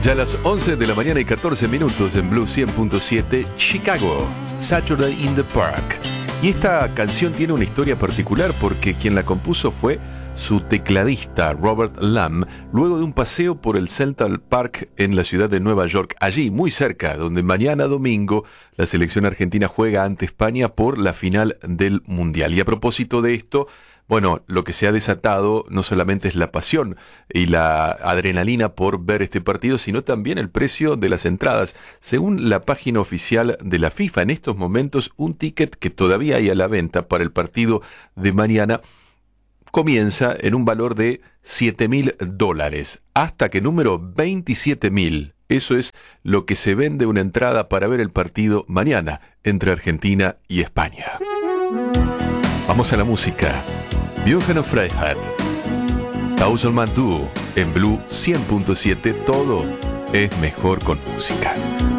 Ya a las 11 de la mañana y 14 minutos en Blue 100.7, Chicago, Saturday in the Park. Y esta canción tiene una historia particular porque quien la compuso fue su tecladista Robert Lamm, luego de un paseo por el Central Park en la ciudad de Nueva York, allí muy cerca, donde mañana domingo la selección argentina juega ante España por la final del Mundial. Y a propósito de esto, bueno, lo que se ha desatado no solamente es la pasión y la adrenalina por ver este partido, sino también el precio de las entradas. Según la página oficial de la FIFA, en estos momentos un ticket que todavía hay a la venta para el partido de mañana comienza en un valor de $7.000 hasta que número 27.000. Eso es lo que se vende una entrada para ver el partido mañana entre Argentina y España. Vamos a la música. Johanna Freihat, Tausend Mann Du, en Blue 100.7, todo es mejor con música.